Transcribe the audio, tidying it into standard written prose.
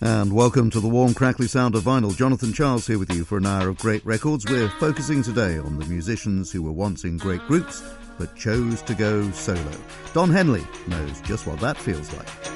And welcome to the warm, crackly sound of vinyl. Jonathan Charles here with you for an hour of great records. We're focusing today on the musicians who were once in great groups but chose to go solo. Don Henley knows just what that feels like.